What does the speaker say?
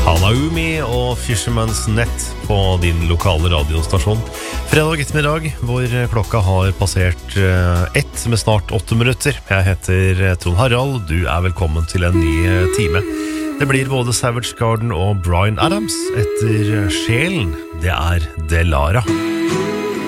Hanaumi og Fisherman's Net på din lokale radiostasjon. Fredag ettermiddag, hvor klokka har passert 1 med snart 8 minutter. Jeg heter Trond Harald, du velkommen til en ny time. Det blir både Savage Garden og Bryan Adams etter Sjelen. Det Delara.